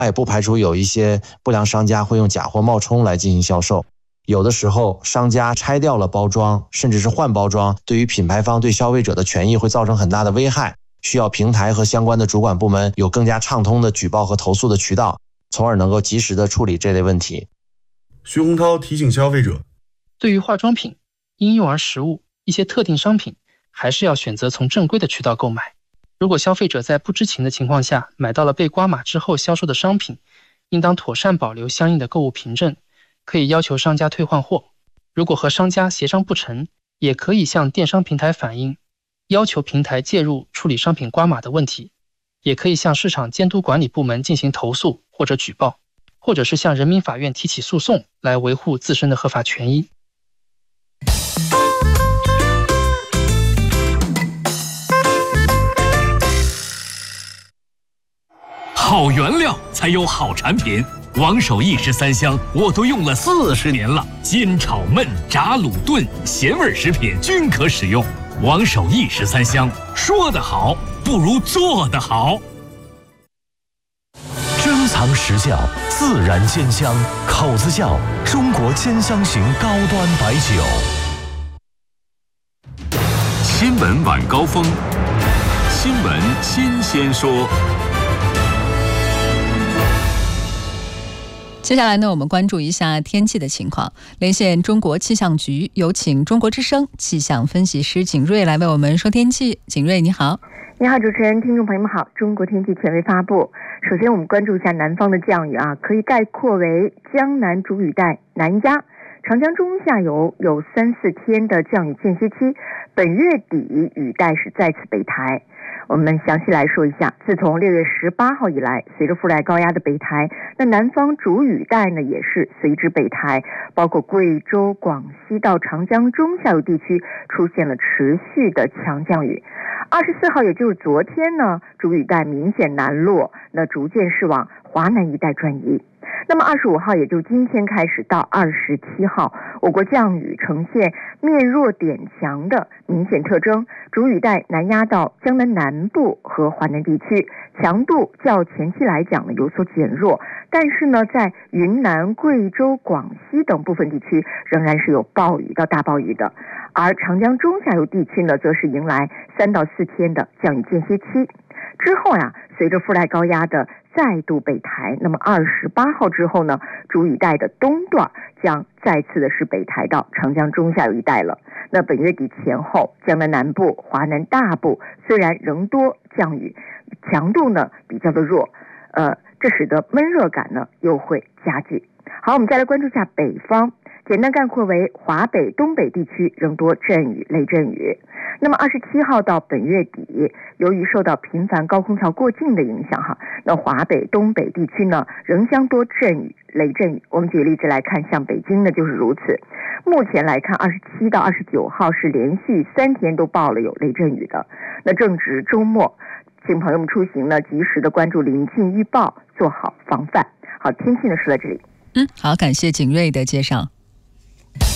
也不排除有一些不良商家会用假货冒充来进行销售。有的时候商家拆掉了包装，甚至是换包装，对于品牌方对消费者的权益会造成很大的危害，需要平台和相关的主管部门有更加畅通的举报和投诉的渠道，从而能够及时的处理这类问题。 徐洪涛提醒消费者， 对于化妆品、婴幼儿食物、一些特定商品，还是要选择从正规的渠道购买。如果消费者在不知情的情况下买到了被刮码之后销售的商品，应当妥善保留相应的购物凭证，可以要求商家退换货。如果和商家协商不成，也可以向电商平台反映，要求平台介入处理商品刮码的问题，也可以向市场监督管理部门进行投诉或者举报，或者是向人民法院提起诉讼来维护自身的合法权益。 好原料才有好产品，王守义13香我都用了40年了，煎炒焖炸卤炖咸味食品均可使用。王守义13香，说得好不如做得好。 珍藏实窖，自然煎香，口子窖，中国煎香型高端白酒。 新闻晚高峰，新闻新鲜说。 接下来呢，我们关注一下天气的情况。连线中国气象局，有请中国之声气象分析师景睿来为我们说天气。景睿，你好。 你好，主持人，听众朋友们好。中国天气权威发布，首先我们关注一下南方的降雨可以概括为江南主雨带南压，长江中下游有3-4天的降雨间歇期，本月底雨带是再次北抬。我们详细来说一下，自从6月18号以来，随着副来高压的北抬，那南方主雨带呢也是随之北抬，包括贵州、广西到长江中下游地区出现了持续的强降雨。24号也就是昨天呢，主雨带明显南落，那逐渐是往华南一带转移。那么25号也就今天开始到27号，我国降雨呈现面弱点强的明显特征，主雨带南压到江南南部和华南地区，强度较前期来讲呢有所减弱，但是呢在云南、贵州、广西等部分地区仍然是有暴雨到大暴雨的，而长江中下游地区呢则是迎来3到4天的降雨间歇期。之后随着副来高压的再度北抬，那么28号之后呢，主雨带的东段将再次的是北抬到长江中下游一带了。那本月底前后，江南南部、华南大部虽然仍多降雨，强度呢比较的弱，这使得闷热感呢又会加剧。好，我们再来关注一下北方，简单概括为华北、东北地区仍多阵雨、雷阵雨。那么27号到本月底，由于受到频繁高空槽过境的影响那华北、东北地区呢仍将多阵雨、雷阵雨。我们举例子来看，像北京呢就是如此。目前来看，27到29号是连续3天都报了有雷阵雨的。那正值周末，请朋友们出行呢及时的关注临近预报，做好防范。好，天气呢说到这里。 好，感谢景睿的介绍。